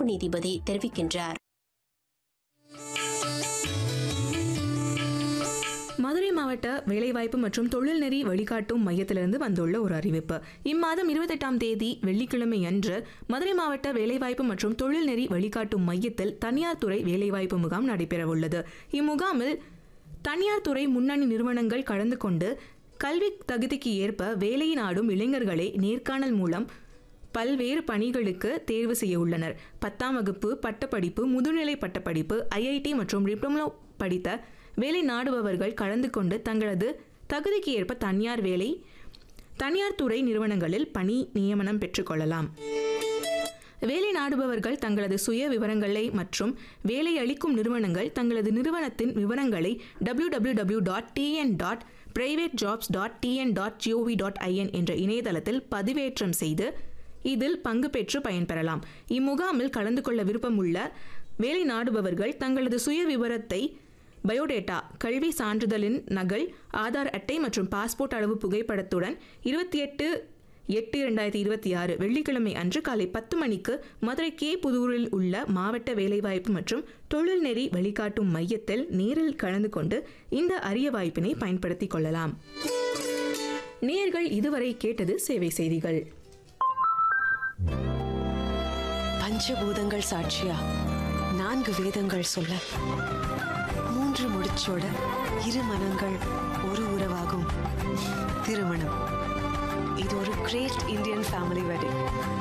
சிறப்பு நீதிபதி தெரிவிக்கின்றார். மதுரை மாவட்ட வேலைவாய்ப்பு மற்றும் தொழில்நெறி வழிகாட்டும் மையத்திலிருந்து வந்துள்ள ஒரு அறிவிப்பு. இம்மாதம் 28ஆம் தேதி வெள்ளிக்கிழமை அன்று மதுரை மாவட்ட வேலைவாய்ப்பு மற்றும் தொழில்நெறி வழிகாட்டும் மையத்தில் தனியார் துறை வேலைவாய்ப்பு முகாம் நடைபெறவுள்ளது. இம்முகாமில் தனியார் துறை முன்னணி நிறுவனங்கள் கலந்து கொண்டு கல்வி தகுதிக்கு ஏற்ப வேலையை நாடும் இளைஞர்களை நேர்காணல் மூலம் பல்வேறு பணிகளுக்கு தேர்வு செய்ய உள்ளனர். 10ஆம் வகுப்பு பட்டப்படிப்பு, முதுநிலை பட்டப்படிப்பு, IIT மற்றும் டிப்ளமோ படித்த வேலை நாடுபவர்கள் கலந்து கொண்டு தங்களது தகுதிக்கு ஏற்ப தனியார் துறை நிறுவனங்களில் பணி நியமனம் பெற்றுக்கொள்ளலாம். வேலை நாடுபவர்கள் தங்களது சுய விவரங்களை மற்றும் வேலை அளிக்கும் நிறுவனங்கள் தங்களது நிறுவனத்தின் விவரங்களை www.tn.privatejobs.tn.gov.in என்ற இணையதளத்தில் பதிவேற்றம் செய்து இதில் பங்கு பெற்று பயன்பெறலாம். இம்முகாமில் கலந்து கொள்ள விருப்பமுள்ள வேலை நாடுபவர்கள் தங்களது சுய விவரத்தை, பயோடேட்டா, கல்வி சான்றிதழின் நகல், ஆதார் அட்டை மற்றும் பாஸ்போர்ட் அளவு புகைப்படத்துடன் 28/8/2026 வெள்ளிக்கிழமை அன்று காலை 10 மணிக்கு மதுரை கே. புதூரில் உள்ள மாவட்ட வேலைவாய்ப்பு மற்றும் தொழில்நெறி வழிகாட்டும் மையத்தில் நேரில் கலந்து கொண்டு இந்த அரிய வாய்ப்பினை பயன்படுத்திக் கொள்ளலாம். நேயர்கள் இதுவரை கேட்டது சேவை செய்திகள். பஞ்சபூதங்கள் சாட்சியா 4 வேதங்கள் சொல்ல 3 முடிச்சோட 2 மனங்கள் ஒரு உறவாகும் திருமணம். இது ஒரு கிரேட் இந்தியன் ஃபேமிலி வெட்டிங்.